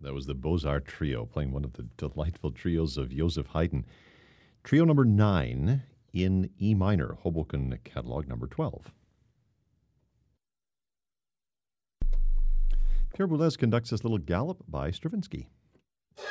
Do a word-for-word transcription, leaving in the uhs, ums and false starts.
That was the Beaux-Arts Trio, playing one of the delightful trios of Joseph Haydn. Trio number nine in E minor, Hoboken Catalog number twelve. Pierre Boulez conducts this little gallop by Stravinsky.